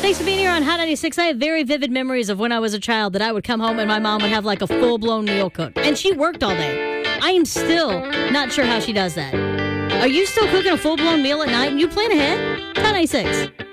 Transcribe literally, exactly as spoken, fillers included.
Thanks for being here on Hot ninety-six. I have very vivid memories of when I was a child that I would come home and my mom would have like a full-blown meal cooked. And she worked all day. I am still not sure how she does that. Are you still cooking a full-blown meal at night and you plan ahead? Hot ninety-six.